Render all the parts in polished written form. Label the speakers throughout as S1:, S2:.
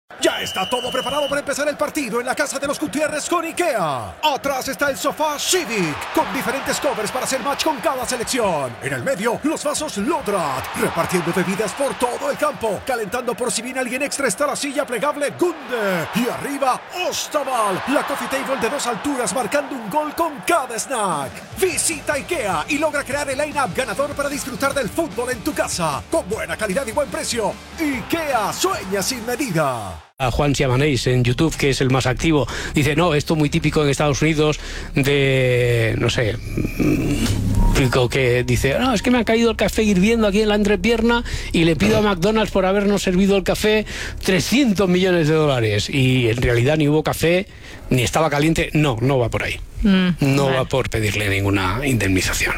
S1: Ya está todo preparado para empezar el partido en la casa de los Gutiérrez con IKEA. Atrás está el sofá Civic, con diferentes covers para hacer match con cada selección. En el medio, los vasos Lodrat, repartiendo bebidas por todo el campo. Calentando por si viene alguien extra está la silla plegable Gunde. Y arriba, Ostaval, la coffee table de 2 alturas marcando un gol con cada snack. Visita IKEA y logra crear el line-up ganador para disfrutar del fútbol en tu casa. Con buena calidad y buen precio. IKEA sueña sin medida.
S2: A Juan Siamaneix en YouTube, que es el más activo, dice, no, esto muy típico en Estados Unidos de, no sé, que dice, no, es que me ha caído el café hirviendo aquí en la entrepierna y le pido a McDonald's por habernos servido el café $300 millones y en realidad ni hubo café, ni estaba caliente. No va por ahí. No va por pedirle ninguna indemnización.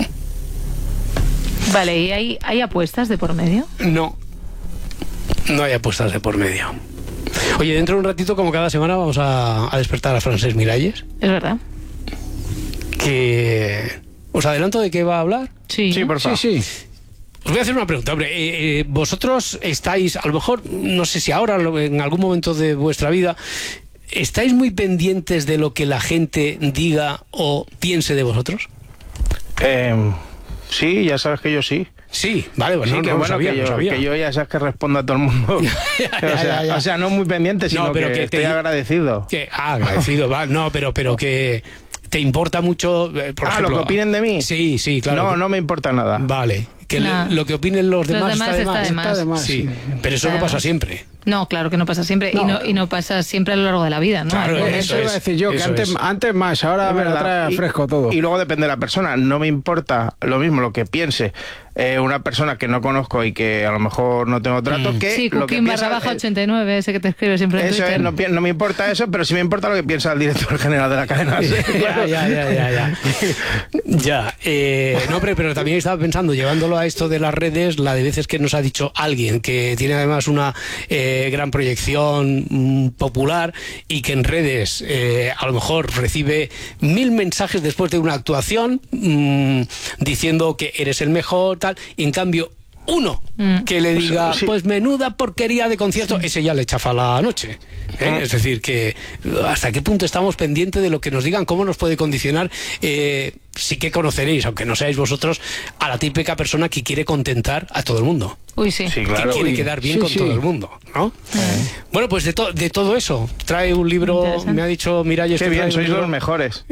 S3: Vale, ¿y hay apuestas de por medio?
S2: No hay apuestas de por medio. Oye, dentro de un ratito, como cada semana, vamos a despertar a Francesc Miralles.
S3: Es verdad.
S2: Que... ¿Os adelanto de qué va a hablar?
S3: Sí,
S2: por favor. Sí. Os voy a hacer una pregunta, hombre. Vosotros estáis, a lo mejor, no sé si ahora, en algún momento de vuestra vida, ¿estáis muy pendientes de lo que la gente diga o piense de vosotros?
S4: Sí, ya sabes que yo sí.
S2: Sí, vale, pues sí,
S4: no sabía. Que yo ya sabes que respondo a todo el mundo. O sea, no muy pendiente, sino pero que estoy agradecido.
S2: Agradecido, va. No, pero que te importa mucho, por ejemplo,
S4: lo que opinen de mí.
S2: Sí, claro.
S4: No me importa nada.
S2: Vale, que lo que opinen los demás
S3: está de más.
S2: Sí, pero eso no pasa siempre.
S3: No, claro que no pasa siempre. Y no pasa siempre a lo largo de la vida, ¿no?
S2: Claro,
S5: eso iba a decir yo, que antes más, ahora me lo trae fresco todo.
S4: Y luego depende de la persona. No me importa lo mismo lo que piense una persona que no conozco y que a lo mejor no tengo trato que
S3: sí,
S4: lo que piensa...
S3: Sí, Cooking_89, ese que te escribe siempre en
S4: Twitter. Eso es, no me importa eso, pero sí me importa lo que piensa el director general de la cadena.
S2: Ya. No, pero también estaba pensando, llevándolo a esto de las redes, la de veces que nos ha dicho alguien que tiene además una gran proyección popular y que en redes a lo mejor recibe 1000 mensajes después de una actuación diciendo que eres el mejor, tal, y en cambio uno que le diga, pues menuda porquería de concierto, ese ya le chafa la noche. Es decir, que hasta qué punto estamos pendientes de lo que nos digan, cómo nos puede condicionar. Sí que conoceréis, aunque no seáis vosotros, a la típica persona que quiere contentar a todo el mundo.
S3: Uy, sí.
S4: Claro.
S2: Que quiere quedar bien con todo el mundo, ¿no? Bueno, pues de todo eso trae un libro, me ha dicho Miralles.
S4: Qué bien, sois los mejores.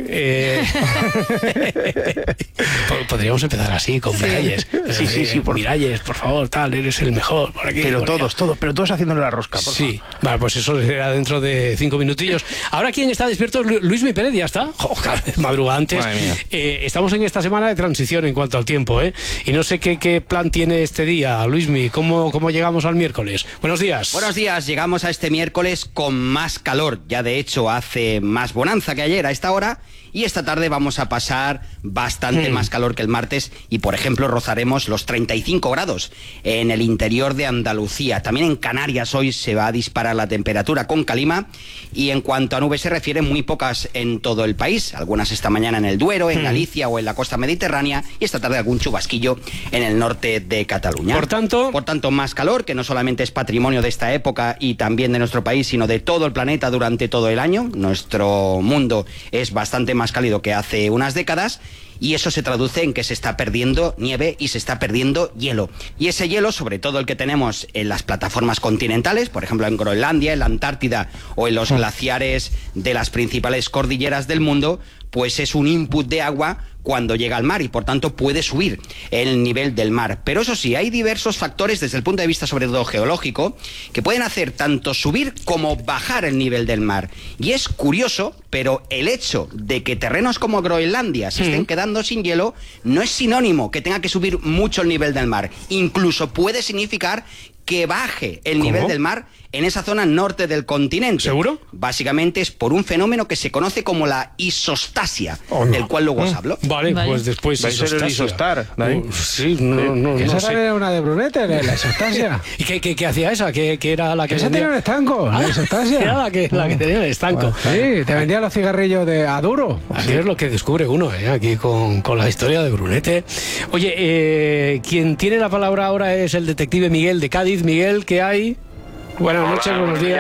S2: Podríamos empezar así, con Miralles.
S4: Sí, por
S2: Miralles, por favor, tal, eres el mejor. Por aquí,
S4: pero todos haciéndole la rosca, por favor.
S2: Sí, vale, pues eso será dentro de 5 minutillos. Ahora, ¿quién está despierto? Luismi Pérez, ¿ya está? Cada vez madruga antes. Estamos en esta semana de transición en cuanto al tiempo, y no sé qué plan tiene este día, Luismi. ¿Cómo llegamos al miércoles? Buenos días.
S6: Buenos días, llegamos a este miércoles con más calor. Ya de hecho hace más bonanza que ayer a esta hora. Y esta tarde vamos a pasar bastante más calor que el martes y, por ejemplo, rozaremos los 35 grados en el interior de Andalucía. También en Canarias hoy se va a disparar la temperatura con calima y en cuanto a nubes se refiere, muy pocas en todo el país. Algunas esta mañana en el Duero, en Galicia o en la costa mediterránea y esta tarde algún chubasquillo en el norte de Cataluña.
S2: Por tanto,
S6: más calor, que no solamente es patrimonio de esta época y también de nuestro país, sino de todo el planeta durante todo el año. Nuestro mundo es bastante más cálido que hace unas décadas y eso se traduce en que se está perdiendo nieve y se está perdiendo hielo. Y ese hielo, sobre todo el que tenemos en las plataformas continentales, por ejemplo en Groenlandia, en la Antártida o en los glaciares de las principales cordilleras del mundo, pues es un input de agua cuando llega al mar y por tanto puede subir el nivel del mar. Pero eso sí, hay diversos factores desde el punto de vista sobre todo geológico que pueden hacer tanto subir como bajar el nivel del mar. Y es curioso, pero el hecho de que terrenos como Groenlandia se estén quedando sin hielo no es sinónimo que tenga que subir mucho el nivel del mar. Incluso puede significar que baje el nivel del mar en esa zona norte del continente.
S2: ¿Seguro?
S6: Básicamente es por un fenómeno que se conoce como la isostasia, del cual luego os hablo.
S2: Vale, pues después
S4: vais a ser el isostar.
S2: Sí, no
S5: esa
S2: sé.
S5: era una de Brunete, la isostasia.
S2: ¿Y qué hacía esa? ¿Qué era la que
S5: esa tenía un estanco, la isostasia.
S2: Era la que tenía el estanco.
S5: Sí, te vendía los cigarrillos de Aduro.
S2: Así es lo que descubre uno, aquí con la historia de Brunete. Oye, quien tiene la palabra ahora es el detective Miguel de Cádiz. Miguel, ¿qué hay? Buenas noches, buenos días.